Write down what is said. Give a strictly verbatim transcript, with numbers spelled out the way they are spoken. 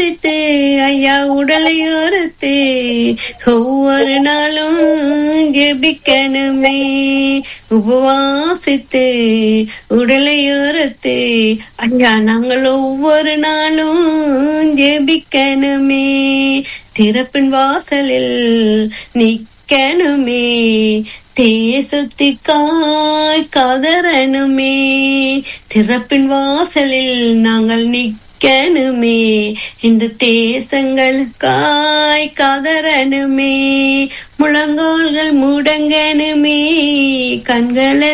உபவாசித்து ஐயா உடலையோரத்து ஒவ்வொரு நாளும் ஜெபிக்கணுமே. உபவாசித்து உடலையோரத்து ஐயா நாங்கள் ஒவ்வொரு நாளும் ஜெபிக்கணுமே. திறப்பின் வாசலில் நிக்கணுமே. தேசத்திற்காய் கதறணுமே. திறப்பின் வாசலில் நாங்கள் நிக்கணுமே. இந்த தேசங்களுக்காய் கதறணுமே. முழங்கால்கள் முடங்கணுமே. கண்களை